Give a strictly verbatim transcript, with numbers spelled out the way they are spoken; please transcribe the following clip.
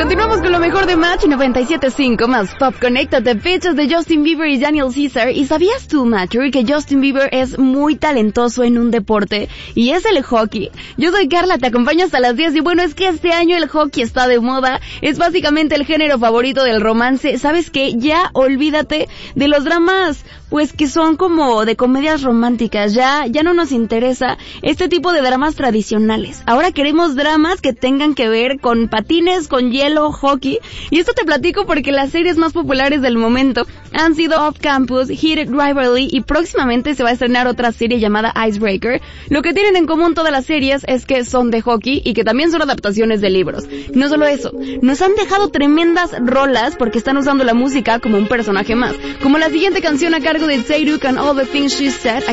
Continuamos con lo mejor de Match noventa y siete punto cinco más Pop. Conéctate, fechas de Justin Bieber y Daniel Caesar. ¿Y sabías tú, Matthew, que Justin Bieber es muy talentoso en un deporte? Y es el hockey. Yo soy Carla, te acompaño hasta las diez y bueno, es que este año el hockey está de moda. Es básicamente el género favorito del romance. ¿Sabes qué? Ya olvídate de los dramas, pues que son como de comedias románticas. Ya, ya no nos interesa este tipo de dramas tradicionales. Ahora queremos dramas que tengan que ver con patines, con hielo, hockey. Y esto te platico porque las series más populares del momento han sido Off Campus, Heated Rivalry y próximamente se va a estrenar otra serie llamada Icebreaker. Lo que tienen en común todas las series es que son de hockey y que también son adaptaciones de libros. No solo eso, nos han dejado tremendas rolas porque están usando la música como un personaje más. Como la siguiente canción a cargo de Zayduk and All the Things She Said.